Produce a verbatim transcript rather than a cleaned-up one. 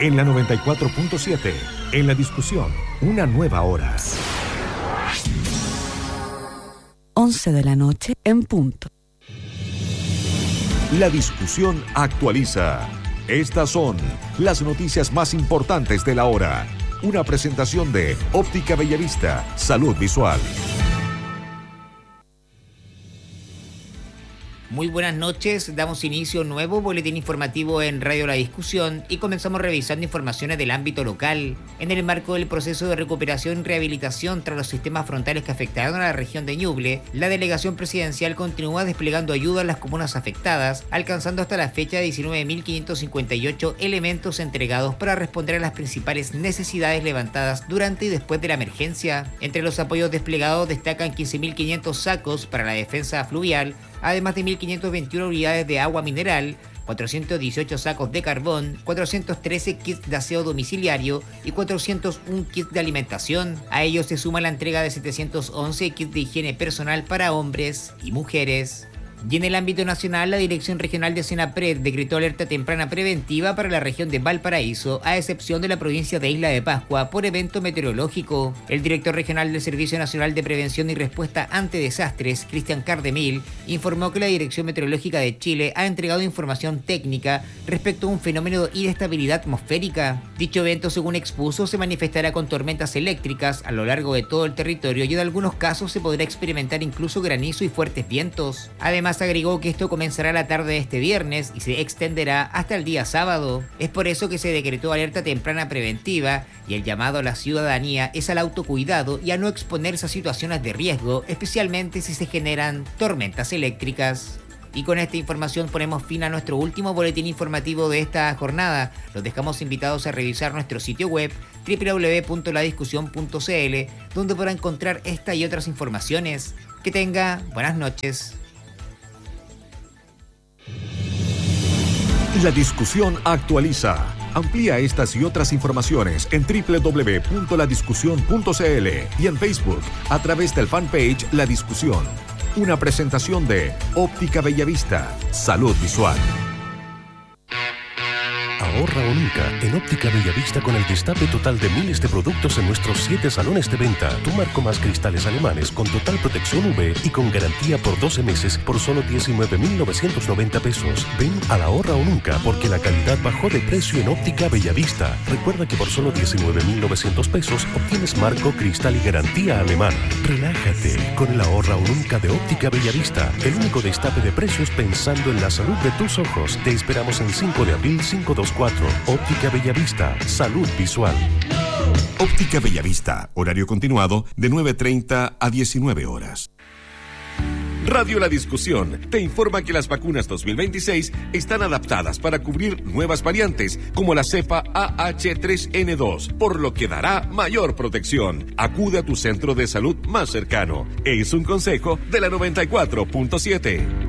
En la noventa y cuatro punto siete, en la discusión, una nueva hora. once de la noche en punto. La discusión actualiza. Estas son las noticias más importantes de la hora. Una presentación de Óptica Bellavista, Salud Visual. Muy buenas noches, damos inicio a un nuevo boletín informativo en Radio La Discusión y comenzamos revisando informaciones del ámbito local. En el marco del proceso de recuperación y rehabilitación tras los sistemas frontales que afectaron a la región de Ñuble, la delegación presidencial continúa desplegando ayuda a las comunas afectadas, alcanzando hasta la fecha diecinueve mil quinientos cincuenta y ocho elementos entregados para responder a las principales necesidades levantadas durante y después de la emergencia. Entre los apoyos desplegados destacan quince mil quinientos sacos para la defensa fluvial, además de mil quinientas veintiuna unidades de agua mineral, cuatrocientos dieciocho sacos de carbón, cuatrocientos trece kits de aseo domiciliario y cuatrocientos uno kits de alimentación. A ellos se suma la entrega de setecientos once kits de higiene personal para hombres y mujeres. Y en el ámbito nacional, la Dirección Regional de Senapred decretó alerta temprana preventiva para la región de Valparaíso, a excepción de la provincia de Isla de Pascua, por evento meteorológico. El director regional del Servicio Nacional de Prevención y Respuesta ante Desastres, Cristian Cardemil, informó que la Dirección Meteorológica de Chile ha entregado información técnica respecto a un fenómeno de inestabilidad atmosférica. Dicho evento, según expuso, se manifestará con tormentas eléctricas a lo largo de todo el territorio y en algunos casos se podrá experimentar incluso granizo y fuertes vientos. Además, agregó que esto comenzará la tarde de este viernes y se extenderá hasta el día sábado. Es por eso que se decretó alerta temprana preventiva y el llamado a la ciudadanía es al autocuidado y a no exponerse a situaciones de riesgo, especialmente si se generan tormentas eléctricas. Y con esta información ponemos fin a nuestro último boletín informativo de esta jornada. Los dejamos invitados a revisar nuestro sitio web doble u doble u doble u punto la discusión punto c l, donde podrá encontrar esta y otras informaciones. Que tenga buenas noches. La discusión actualiza. Amplía estas y otras informaciones en doble u doble u doble u punto la discusión punto c l y en Facebook a través del fanpage La Discusión. Una presentación de Óptica Bellavista, Salud Visual. Ahorra o nunca en Óptica Bellavista con el destape total de miles de productos en nuestros siete salones de venta. Tu marco más cristales alemanes con total protección U V y con garantía por doce meses por solo diecinueve mil novecientos noventa pesos. Ven a la Ahorra o nunca porque la calidad bajó de precio en Óptica Bellavista. Recuerda que por solo diecinueve mil novecientos pesos obtienes marco, cristal y garantía alemana. Relájate con el Ahorra o nunca de Óptica Bellavista. El único destape de precios pensando en la salud de tus ojos. Te esperamos en cinco de abril cinco dos cuatro. Óptica Bellavista, Salud Visual. Óptica Bellavista, horario continuado de nueve treinta a diecinueve horas. Radio La Discusión te informa que las vacunas dos mil veintiséis están adaptadas para cubrir nuevas variantes como la cepa A H tres N dos, por lo que dará mayor protección. Acude a tu centro de salud más cercano. Es un consejo de la noventa y cuatro punto siete.